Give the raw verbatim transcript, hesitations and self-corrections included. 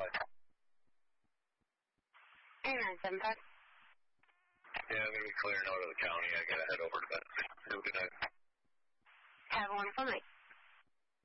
five. Hey, nine seven five. Yeah, I'm going to be clearing out of the county. I got to head over to that. Have a good night. Have a wonderful night.